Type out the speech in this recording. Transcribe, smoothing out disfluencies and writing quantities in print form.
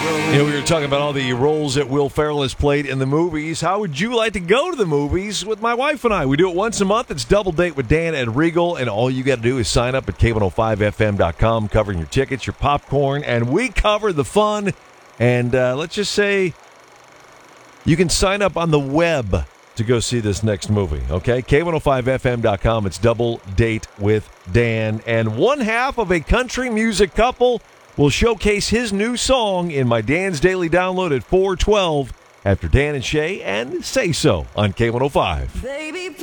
We were talking about all the roles that Will Ferrell has played in the movies. How would you like to go to the movies with my wife and I? We do it once a month. It's Double Date with Dan at Regal, and all you got to do is sign up at K105FM.com, covering your tickets, your popcorn, and we cover the fun. And let's just say you can sign up on the web to go see this next movie, okay? K105FM.com. It's Double Date with Dan. And one half of a country music couple will showcase his new song in my Dan's Daily Download at 4:12 after Dan and Shay and Say So on K105. Baby,